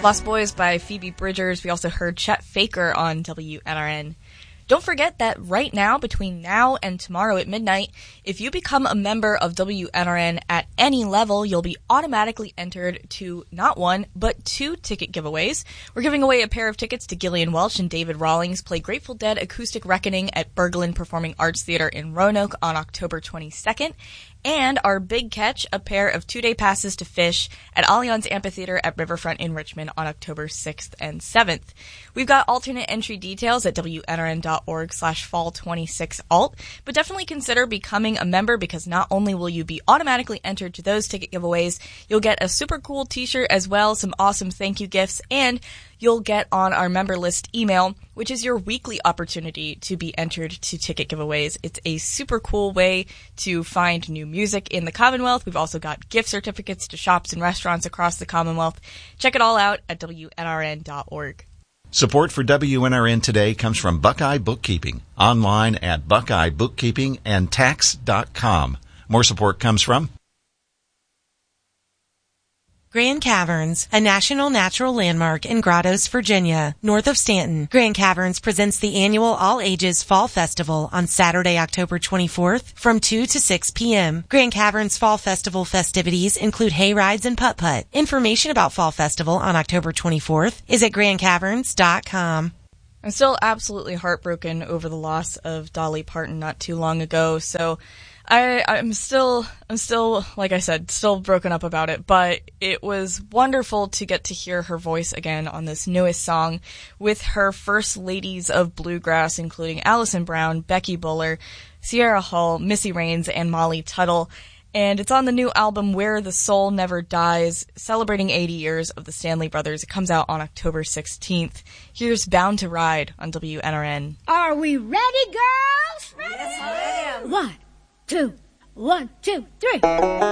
Lost Boys by Phoebe Bridgers. We also heard Chet Faker on WNRN. Don't forget that right now, between now and tomorrow at midnight, if you become a member of WNRN at any level, you'll be automatically entered to not one, but 2 ticket giveaways. We're giving away a pair of tickets to Gillian Welch and David Rawlings play Grateful Dead Acoustic Reckoning at Berglund Performing Arts Theater in Roanoke on October 22nd. And our big catch, a pair of 2-day passes to Phish at Allianz Amphitheater at Riverfront in Richmond on October 6th and 7th. We've got alternate entry details at WNRN.org/fall26alt, but definitely consider becoming a member because not only will you be automatically entered to those ticket giveaways, you'll get a super cool t-shirt as well, some awesome thank you gifts, and you'll get on our member list email, which is your weekly opportunity to be entered to ticket giveaways. It's a super cool way to find new music in the Commonwealth. We've also got gift certificates to shops and restaurants across the Commonwealth. Check it all out at WNRN.org. Support for WNRN today comes from Buckeye Bookkeeping, online at buckeyebookkeepingandtax.com. More support comes from Grand Caverns, a national natural landmark in Grottoes, Virginia, north of Stanton. Grand Caverns presents the annual all-ages Fall Festival on Saturday, October 24th from 2 to 6 p.m. Grand Caverns Fall Festival festivities include hay rides and putt-putt. Information about Fall Festival on October 24th is at grandcaverns.com. I'm still absolutely heartbroken over the loss of Dolly Parton not too long ago, so I'm still, like I said, still broken up about it, but it was wonderful to get to hear her voice again on this newest song with her first ladies of bluegrass, including Alison Brown, Becky Buller, Sierra Hull, Missy Raines, and Molly Tuttle. And it's on the new album Where the Soul Never Dies, celebrating 80 years of the Stanley Brothers. It comes out on October 16th. Here's Bound to Ride on WNRN. Are we ready, girls? Ready? Yes, ma'am. 1, 2, 1, 2, 3.